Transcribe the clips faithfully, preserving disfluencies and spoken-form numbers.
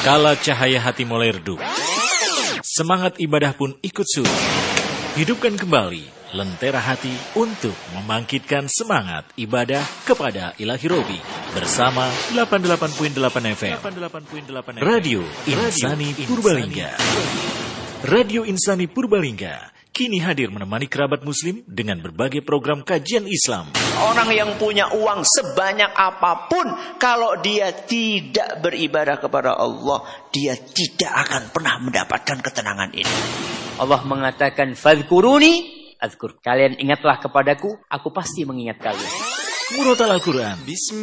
Kala cahaya hati mulai redup, semangat ibadah pun ikut surut. Hidupkan kembali lentera hati untuk membangkitkan semangat ibadah kepada Ilahi Robi bersama delapan puluh delapan koma delapan F M Radio Insani Purbalingga. Radio Insani Purbalingga kini hadir menemani kerabat muslim dengan berbagai program kajian Islam. Orang yang punya uang sebanyak apapun, kalau dia tidak beribadah kepada Allah, dia tidak akan pernah mendapatkan ketenangan ini. Allah mengatakan, "Fadhkuruni azkur." Kalian ingatlah kepadaku, aku pasti mengingat kalian. Murotal Al-Quran,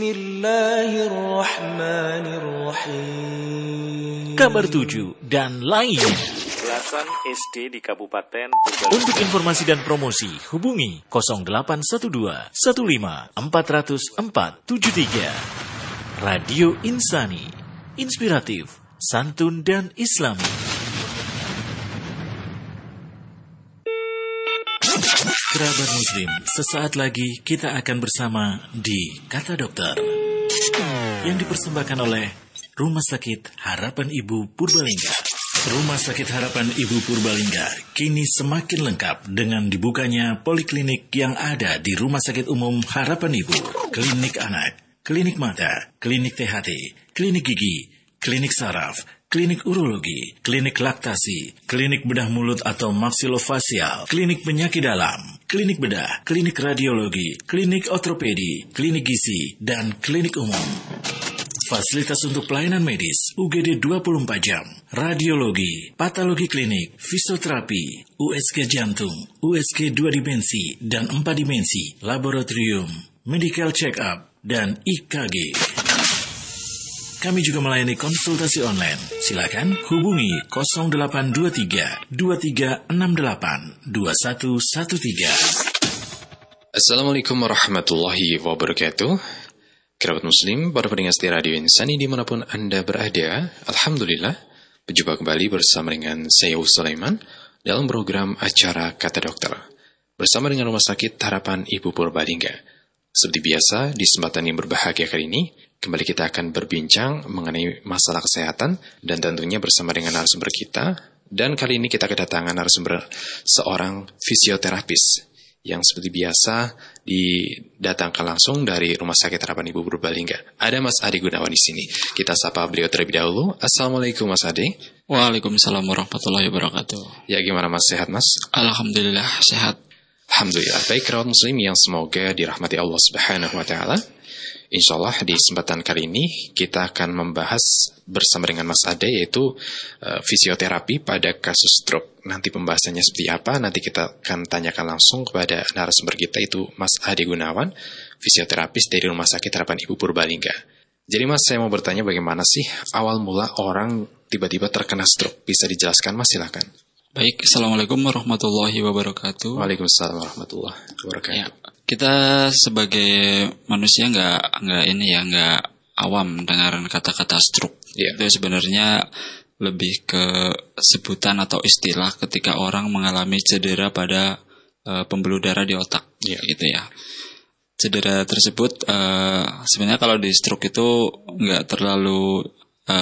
Bismillahirrahmanirrahim, Kabar Tujuh, dan lain. Belasan S D di Kabupaten Purbalingga. Untuk informasi dan promosi, hubungi nol delapan satu dua satu lima empat nol nol empat tujuh tiga. Radio Insani, inspiratif, santun, dan islami. Kerabat muslim, sesaat lagi kita akan bersama di Kata Dokter yang dipersembahkan oleh Rumah Sakit Harapan Ibu Purbalingga. Rumah Sakit Harapan Ibu Purbalingga kini semakin lengkap dengan dibukanya poliklinik yang ada di Rumah Sakit Umum Harapan Ibu. Klinik anak, klinik mata, klinik T H T, klinik gigi, klinik saraf, klinik urologi, klinik laktasi, klinik bedah mulut atau maksilofasial, klinik penyakit dalam, klinik bedah, klinik radiologi, klinik ortopedi, klinik gizi, dan klinik umum. Fasilitas untuk pelayanan medis, U G D dua puluh empat jam, radiologi, patologi klinik, fisioterapi, U S G jantung, U S G dua dimensi dan empat dimensi, laboratorium, medical check-up, dan I K G. Kami juga melayani konsultasi online. Silakan hubungi nol delapan dua tiga dua tiga enam delapan dua satu satu tiga. Assalamualaikum warahmatullahi wabarakatuh. Kerabat muslim, para pendengar setia Radio Insani dimanapun Anda berada, Alhamdulillah, berjumpa kembali bersama dengan saya Sulaiman dalam program acara Kata Dokter bersama dengan Rumah Sakit Harapan Ibu Purbalingga. Seperti biasa, di kesempatan yang berbahagia kali ini, kembali kita akan berbincang mengenai masalah kesehatan dan tentunya bersama dengan narasumber kita. Dan kali ini kita kedatangan narasumber seorang fisioterapis yang seperti biasa didatangkan langsung dari Rumah Sakit Harapan Ibu Purbalingga. Ada Mas Adi Gunawan di sini. Kita sapa beliau terlebih dahulu. Assalamualaikum Mas Adi. Waalaikumsalam warahmatullahi wabarakatuh. Ya, gimana Mas, sehat Mas? Alhamdulillah sehat. Alhamdulillah. Baik, kerabat muslim yang semoga dirahmati Allah Subhanahu wa taala. Insyaallah di kesempatan kali ini kita akan membahas bersama dengan Mas Ade yaitu uh, fisioterapi pada kasus stroke. Nanti pembahasannya seperti apa, nanti kita akan tanyakan langsung kepada narasumber kita, itu Mas Ade Gunawan, fisioterapis dari Rumah Sakit Harapan Ibu Purbalingga. Jadi Mas, saya mau bertanya bagaimana sih awal mula orang tiba-tiba terkena stroke? Bisa dijelaskan Mas, silakan. Baik, Assalamualaikum warahmatullahi wabarakatuh. Waalaikumsalam warahmatullahi wabarakatuh. Ya, kita sebagai manusia nggak nggak ini ya nggak awam dengar kata-kata stroke. Yeah. Itu sebenarnya lebih ke sebutan atau istilah ketika orang mengalami cedera pada uh, pembuluh darah di otak, yeah. gitu ya. Cedera tersebut uh, sebenarnya kalau di stroke itu nggak terlalu